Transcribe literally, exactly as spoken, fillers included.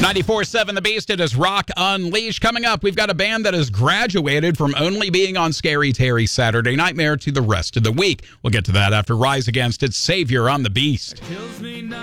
ninety-four point seven The Beast, it is Rock Unleashed. Coming up, we've got a band that has graduated from only being on Scary Terry Saturday Nightmare to the rest of the week. We'll get to that after Rise Against its Savior on The Beast.